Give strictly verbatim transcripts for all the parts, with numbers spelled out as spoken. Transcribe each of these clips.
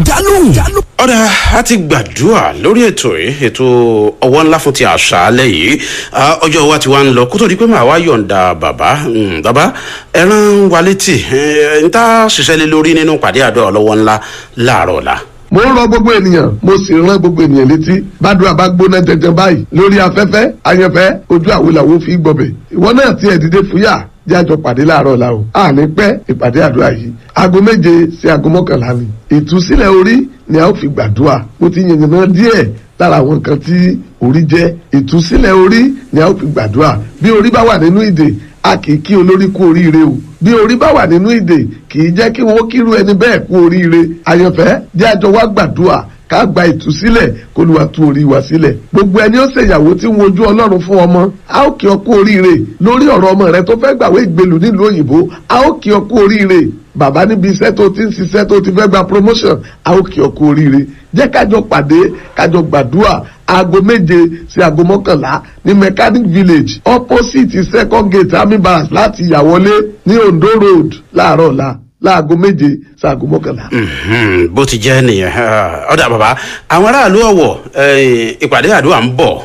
dálóhùn. ọ̀dà a ti gbàdúrà lórí ètò yìí ètò ọwọ́ ńlá fún ti àṣálẹ́ yìí ọjọ́ wa ti wá ń lọ kó tó di pé màá wá yọ̀ǹda bàbá bàbá ẹran wa létí n ta ṣiṣẹ́ lé lórí nínú pàdé àdúrà ọlọ́wọ́ ńlá láàárọ̀ ọ̀la. mo ń rọ gbogbo ènìyàn mo sì rán gbogbo ènìyàn létí bádùá bá gbóná jẹjẹ báyìí lórí afẹ́fẹ́ ayẹfẹ́ ojú àwòlàwò fi gbọbẹ̀ ìwọ náà tiẹ̀ dìde fúyà jẹ́ àjọ pàdé láàárọ̀ la o àní pẹ́ ìpàdé àdúrà yìí aago méje sí aago mọ́kànlá ni ìtúsílẹ̀ orí ni a ó fi gbàdúrà mo ti yìnyín náà díẹ̀ lára àwọn nǹkan tí orí jẹ́ ìtúsílẹ̀ orí ni a ó fi gbàdúrà bí orí bá wà nínú ìdè a kì í kí olórí kú oríire o bí orí bá wà nínú ìdè kì í jẹ́ kí wọ́n kírú ẹni bẹ́ẹ̀ kú oríire àyànfẹ́ jẹ́ àjọ wá gbàdúrà ká gba ìtúsílẹ̀ kó lù wá tú orí wa sílẹ̀ gbogbo ẹni ó ṣèyàwó tí ń wojú ọlọ́run fún ọmọ a ó kí ọ kú oríire lórí ọ̀rọ̀ ọmọ rẹ tó fẹ́ gbàwé ìgbèlú nílùú òyìnbó a ó kí ọ kú oríire bàbá níbi iṣẹ́ tó ti ń ṣiṣẹ́ tó ti fẹ́ gba promotion a ó kí ọ kú oríire jẹ́ kájọ pàdé kájọ gbàdúrà aago méje sí aago mọ́kànlá ní mechanic village opposite second gate army barracks láti ìyàwọlé ní Ondo road láàárọ̀ ọ̀la láago méje sáago mọ́kànlá. bó ti jẹ́ nìyẹn ọ̀dà bàbá àwọn aráàlú ọ̀wọ̀ ìpàdé àdúrà ń bọ̀.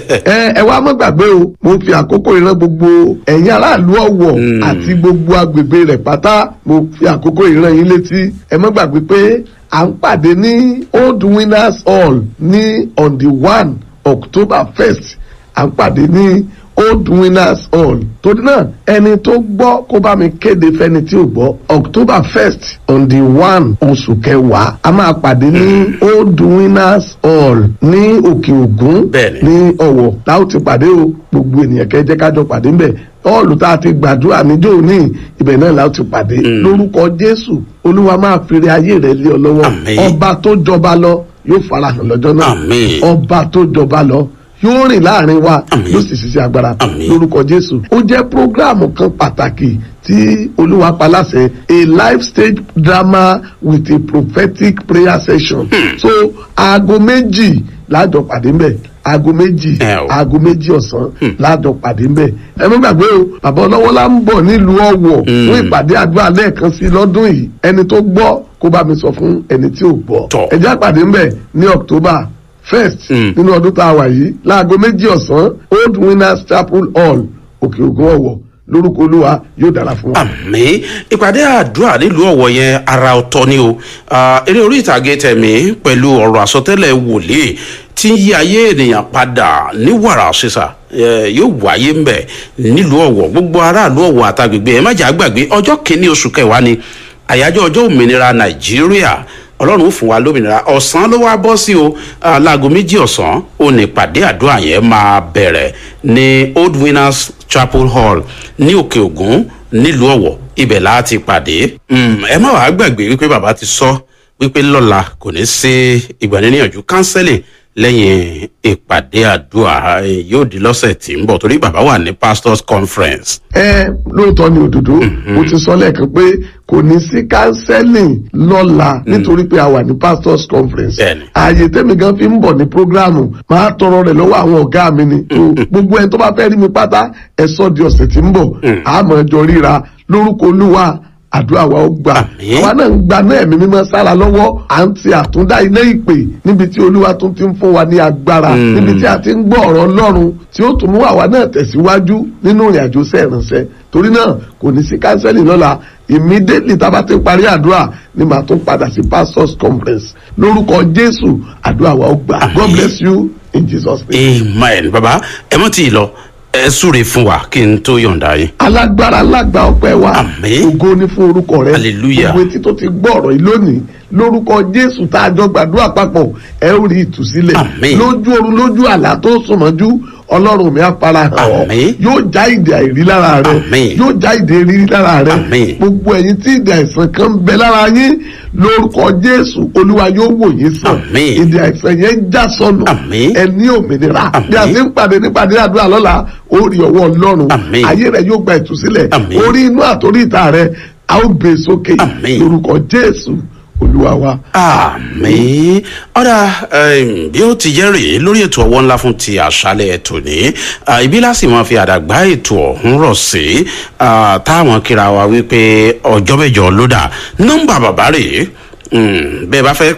ẹ ẹ wá mọ́ gbàgbé o mo fi àkókò ìran gbogbo ẹ̀yin aráàlú ọ̀wọ̀ àti gbogbo agbègbè rẹ̀ pátá mo fi àkókò ìran yín létí ẹ mọ́ gbàgbé pé à ń pàdé ní old winners hall ní on the one october first à ń pàdé ní old winners hall torí náà ẹni tó gbọ́ kó bá mi kéde fẹ́ni tí ò gbọ́ october first on the one oṣù kẹwàá a máa pàdé ní old winners hall ní òkè ògún ní ọ̀wọ̀ láò ti pàdé o gbogbo ènìyàn kẹjẹ kájọ pàdé ńbẹ̀ hall tá a ti gbàdúrà níjọ́ ní ibẹ̀ náà láò ti pàdé lórúkọ jésù olúwa máa fèrè ayé rẹ̀ lé ọ lọ́wọ́ ọba tó jọba lọ yóò farahàn lọ́jọ́ náà ọba tó jọba lọ yóò rìn láàrin wa yóò sì ṣiṣẹ́ agbára lórúkọ jésù ó jẹ́ prógráàmù kan pàtàkì tí olúwa pa láṣẹ a live stage drama with a prophetic prayer session hmm. so aago méjì láàjọ pàdé ńbẹ̀ aago méjì aago méjì ọ̀sán láàjọ pàdé ńbẹ̀ ẹ má gbàgbé o bàbá ọlọ́wọ́lá ń bọ̀ nílùú ọ̀wọ̀ fún ìpàdé àdúrà lẹ́ẹ̀kan sí lọ́dún yìí ẹni tó gbọ́ kó bá mi sọ fún ẹni tí ò gbọ́ ẹ jẹ́ àpàdé ńbẹ̀ ní october first nínú ọdún tá a wà yìí láago méjì ọ̀sán old winners chapel hall òkè ògùn ọ̀wọ̀ lórúkọ olúwa yóò dára fún wa. àmín ìpàdé àdúrà nílùú ọ̀wọ̀ yẹn ara ọ̀tọ̀ ni o eré orí ìtàgé tẹ̀mí pẹ̀lú ọ̀rọ̀ àsọtẹ́lẹ̀ wòlíì tí ń yí ayé ènìyàn padà ní wàrà sísà yóò wáyé ń bẹ̀ nílùú ọ̀wọ̀ gbogbo aráàlú ọ̀wọ̀ àtàgbègbè ẹ̀ má jà gbàgbé ọjọ́ kìíní oṣù kẹwàá ni àyájọ́ ọjọ́ òmìnira nàìjíríà ọlọ́run fún wa lómìnira ọ̀sán ló wá bọ́ sí o láago méjì ọ̀sán ó ní ìpàdé àdúrà yẹn máa bẹ̀rẹ̀ ní old winners chapel hall ní òkè ògún nílùú ọ̀wọ̀ ibẹ̀ láti pàdé ẹ má wàá gbàgbé wípé bàbá ti sọ wípé lọ́la kò ní sí ìgbaniníyànjú counseling lẹ́yìn ìpàdé àdúrà yóò di lọ́sẹ̀ tí ń bọ̀ torí bàbá wà ní pastors conference. ẹ lóòótọ́ ni òdòdó mo ti sọ lẹ́ẹ̀kan pé kò ní sí counseling lọ́la nítorí pé a wà ní pastors conference. ààyè tẹ́mi gan fi ń bọ̀ ní programu máa tọrọ rẹ̀ lọ́wọ́ àwọn ọ̀gá mi ni. gbogbo ẹni tó bá fẹ́ rí mi pátá ẹ sọ di ọ̀sẹ̀ tí ń bọ̀ àmọ́ ẹjọ́ ríra lórúkọ olúwa àdúrà wa ó gbà àwa náà ń gba náà ẹ̀mí mímọ́ sára lọ́wọ́ à ń ti àtúndá iná ìpè níbi tí olúwa tún ti ń fún wa ní agbára níbi tí a ti ń gbọ́ ọ̀rọ̀ ọlọ́run tí ó tún mú àwa náà tẹ̀síwájú nínú ìrìn àjò sẹ́ẹ̀ránṣẹ́ torí náà kò ní sí kánsẹ́lì lọ́la immediately tá a bá ti parí àdúrà ni màá tún padà sí pastors conference lórúkọ jésù àdúrà wa ó gbà God bless you in Jesus name. amen baba ẹ mọ̀ tí ì lọ ẹ súre fún wa kí n tó yọ̀ǹda yín. alágbára lágbà ọpẹ́ wa àmín ògo ni fún orúkọ rẹ hallelujah gbogbo etí tó ti gbọ́ ọ̀rọ̀ yìí lónìí lórúkọ jésù tá a jọ gbàdúrà papọ̀ ẹ ó rí ìtúsílẹ̀ àmín lójú oorun lójú àlá tó sùnmọ́jú ọlọ́run mi á fara hàn ọ́ yóò já ìdè àìrí lára rẹ yóò já ìdè rírí lára rẹ gbogbo ẹ̀yin tí ìdè àìsàn kan ń bẹ lára yín lórúkọ jésù olúwa yóò wò yín sàn ìdè àìsàn yẹn já sọnù ẹ ní òmìnira bí a ti ń pàdé nípàdé àdúrà lọ́la ó rí ọwọ́ ọlọ́run ayé rẹ yóò gba ìtúsílẹ̀ orí inú àtòrí ìta rẹ a ó gbé sókè lórúkọ jésù olúwa wa. àmín ọ̀dà bí ó ti jẹ́ rèé lórí ètò ọwọ́ ńlá fún ti àṣálẹ̀ ètò ní ibi láti máa fi àdàgbà ètò ọ̀hún rọ̀ sí táwọn kíra wa wípé ọjọ́ mẹ́jọ ló dà nọ́mbà bàbá rèé bẹ́ẹ̀ bá fẹ́